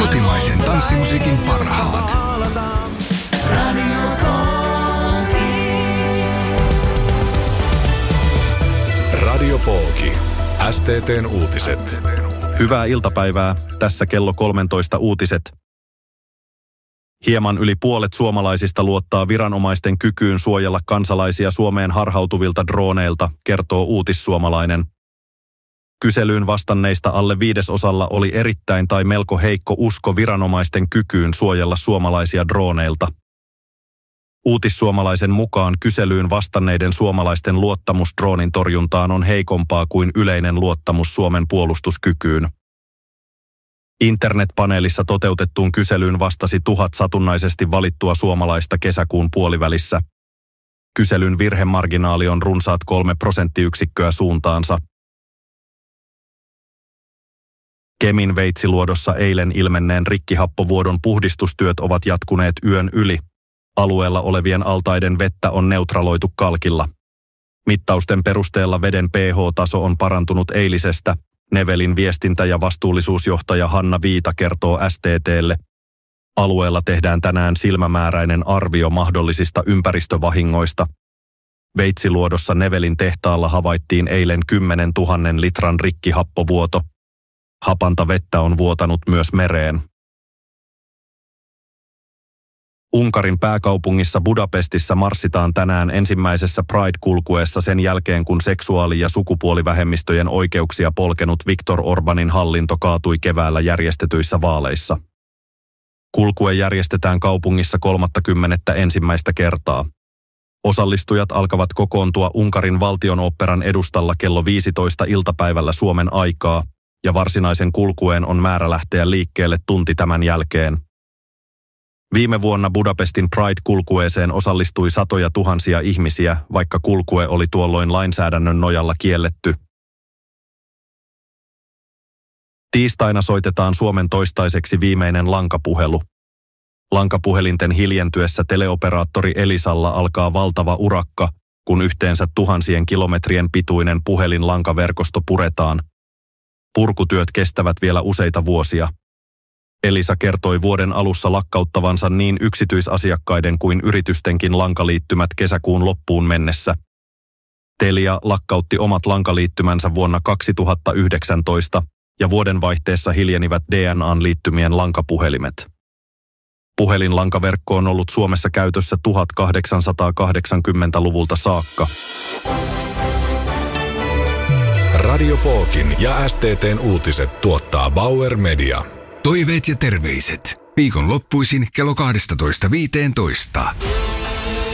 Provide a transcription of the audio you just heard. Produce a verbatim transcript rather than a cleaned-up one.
Kotimaisen tanssimusiikin parhaat. Radio Pooki. S T T:n uutiset. Hyvää iltapäivää. Tässä kello kolmetoista uutiset. Hieman yli puolet suomalaisista luottaa viranomaisten kykyyn suojella kansalaisia Suomeen harhautuvilta drooneilta, kertoo Uutissuomalainen. Kyselyyn vastanneista alle viidesosalla oli erittäin tai melko heikko usko viranomaisten kykyyn suojella suomalaisia drooneilta. Uutissuomalaisen mukaan kyselyyn vastanneiden suomalaisten luottamus droonin torjuntaan on heikompaa kuin yleinen luottamus Suomen puolustuskykyyn. Internetpaneelissa toteutettuun kyselyyn vastasi tuhat satunnaisesti valittua suomalaista kesäkuun puolivälissä. Kyselyn virhemarginaali on runsaat kolme prosenttiyksikköä suuntaansa. Kemin Veitsiluodossa eilen ilmenneen rikkihappovuodon puhdistustyöt ovat jatkuneet yön yli. Alueella olevien altaiden vettä on neutraloitu kalkilla. Mittausten perusteella veden pH-taso on parantunut eilisestä. Nevelin viestintä- ja vastuullisuusjohtaja Hanna Viita kertoo S T T:lle. Alueella tehdään tänään silmämääräinen arvio mahdollisista ympäristövahingoista. Veitsiluodossa Nevelin tehtaalla havaittiin eilen kymmenen tuhannen litran rikkihappovuoto. Hapanta vettä on vuotanut myös mereen. Unkarin pääkaupungissa Budapestissa marssitaan tänään ensimmäisessä Pride-kulkueessa sen jälkeen, kun seksuaali- ja sukupuolivähemmistöjen oikeuksia polkenut Viktor Orbanin hallinto kaatui keväällä järjestetyissä vaaleissa. Kulkue järjestetään kaupungissa kolmaskymmenes ensimmäistä kertaa. Osallistujat alkavat kokoontua Unkarin valtionoopperan edustalla kello viisitoista iltapäivällä Suomen aikaa, ja varsinaisen kulkueen on määrä lähteä liikkeelle tunti tämän jälkeen. Viime vuonna Budapestin Pride-kulkueeseen osallistui satoja tuhansia ihmisiä, vaikka kulkue oli tuolloin lainsäädännön nojalla kielletty. Tiistaina soitetaan Suomen toistaiseksi viimeinen lankapuhelu. Lankapuhelinten hiljentyessä teleoperaattori Elisalla alkaa valtava urakka, kun yhteensä tuhansien kilometrien pituinen puhelinlankaverkosto puretaan. Purkutyöt kestävät vielä useita vuosia. Elisa kertoi vuoden alussa lakkauttavansa niin yksityisasiakkaiden kuin yritystenkin lankaliittymät kesäkuun loppuun mennessä. Telia lakkautti omat lankaliittymänsä vuonna kaksituhattayhdeksäntoista ja vuodenvaihteessa hiljenivät D N A:n liittymien lankapuhelimet. Puhelinlankaverkko on ollut Suomessa käytössä tuhatkahdeksansataakahdeksankymmentäluvulta saakka. Radio Pookin ja S T T:n uutiset tuottaa Bauer Media. Toiveet ja terveiset. Viikonloppuisin kello kaksitoista viisitoista.